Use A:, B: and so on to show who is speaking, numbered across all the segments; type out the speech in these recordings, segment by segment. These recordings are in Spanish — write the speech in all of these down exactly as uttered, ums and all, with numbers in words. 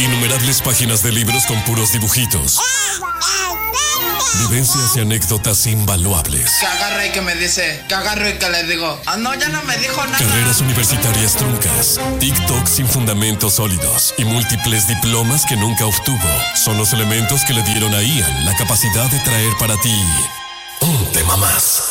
A: Innumerables páginas de libros con puros dibujitos. Vivencias y anécdotas invaluables.
B: Que agarra y que me dice, que agarro y que le digo, ah, no, ya no me dijo nada.
A: Carreras universitarias truncas, TikTok sin fundamentos sólidos y múltiples diplomas que nunca obtuvo son los elementos que le dieron a Ian la capacidad de traer para ti un tema más.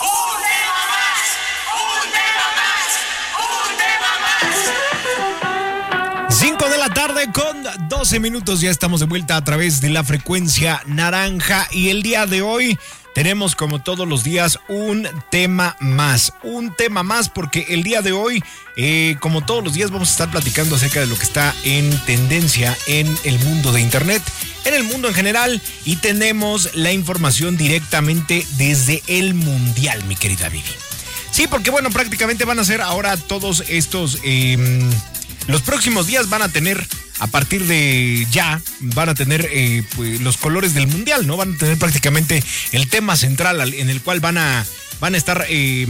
C: cinco de la tarde con doce minutos, ya estamos de vuelta a través de la frecuencia naranja y el día de hoy tenemos como todos los días un tema más, un tema más porque el día de hoy, eh, como todos los días vamos a estar platicando acerca de lo que está en tendencia en el mundo de internet, en el mundo en general y tenemos la información directamente desde el mundial, mi querida Vivi. Sí, porque bueno, prácticamente van a ser ahora todos estos... Eh, Los próximos días van a tener, a partir de ya, van a tener eh, pues, los colores del mundial, ¿no? Van a tener prácticamente el tema central en el cual van a, van a estar eh,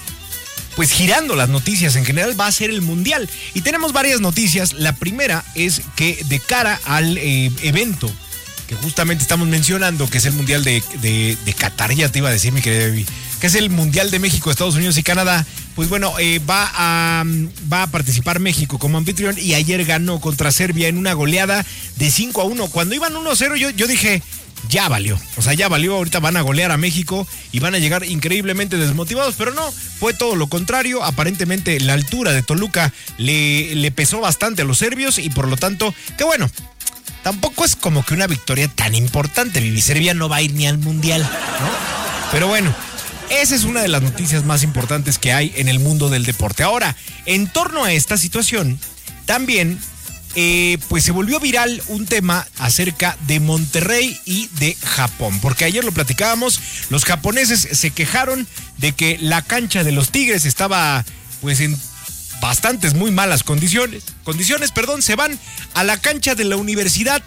C: pues girando las noticias. En general va a ser el mundial. Y tenemos varias noticias. La primera es que de cara al eh, evento que justamente estamos mencionando, que es el mundial de, de, de Qatar, ya te iba a decir, mi querida Baby, que es el mundial de México, Estados Unidos y Canadá, pues bueno, eh, va, a, va a participar México como anfitrión y ayer ganó contra Serbia en una goleada de cinco a uno. Cuando iban uno a cero yo, yo dije, ya valió, o sea, ya valió, ahorita van a golear a México y van a llegar increíblemente desmotivados, pero no, fue todo lo contrario. Aparentemente la altura de Toluca le, le pesó bastante a los serbios y por lo tanto, que bueno, tampoco es como que una victoria tan importante. Vivi, Serbia no va a ir ni al mundial, ¿no? Pero bueno, esa es una de las noticias más importantes que hay en el mundo del deporte. Ahora, en torno a esta situación, también eh, pues se volvió viral un tema acerca de Monterrey y de Japón, porque ayer lo platicábamos, los japoneses se quejaron de que la cancha de los Tigres estaba pues en bastantes muy malas condiciones, condiciones, perdón, se van a la cancha de la Universidad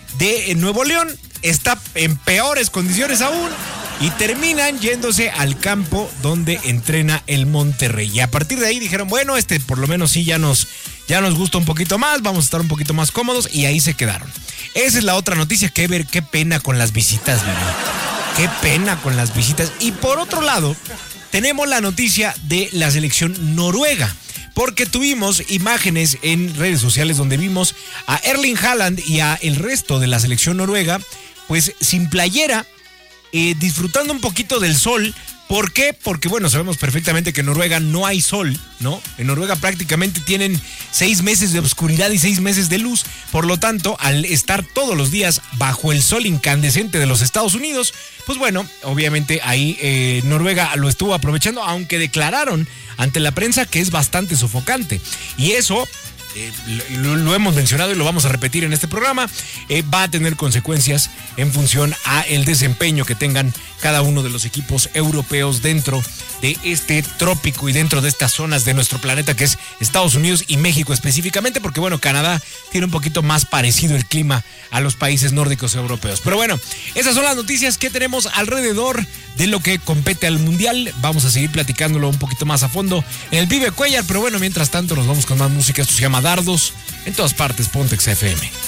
C: de Nuevo León, está en peores condiciones aún, y terminan yéndose al campo donde entrena el Monterrey. Y a partir de ahí dijeron, bueno, este por lo menos sí ya nos, ya nos gusta un poquito más, vamos a estar un poquito más cómodos, y ahí se quedaron. Esa es la otra noticia, que ver, qué pena con las visitas, Vivi. Qué pena con las visitas. Y por otro lado, tenemos la noticia de la selección noruega, porque tuvimos imágenes en redes sociales donde vimos a Erling Haaland y a el resto de la selección noruega, pues sin playera, eh, disfrutando un poquito del sol. ¿Por qué? Porque bueno, sabemos perfectamente que en Noruega no hay sol, ¿no? En Noruega prácticamente tienen seis meses de oscuridad y seis meses de luz. Por lo tanto, al estar todos los días bajo el sol incandescente de los Estados Unidos, pues bueno, obviamente ahí eh, Noruega lo estuvo aprovechando, aunque declararon ante la prensa que es bastante sofocante. Y eso... Eh, lo, lo hemos mencionado y lo vamos a repetir en este programa, eh, va a tener consecuencias en función a el desempeño que tengan cada uno de los equipos europeos dentro de este trópico y dentro de estas zonas de nuestro planeta, que es Estados Unidos y México específicamente, porque bueno, Canadá tiene un poquito más parecido el clima a los países nórdicos europeos. Pero bueno, esas son las noticias que tenemos alrededor de lo que compete al mundial. Vamos a seguir platicándolo un poquito más a fondo en el Vive Cuellar, pero bueno, mientras tanto nos vamos con más música. Esto se llama Dardos. En todas partes, Pontex F M.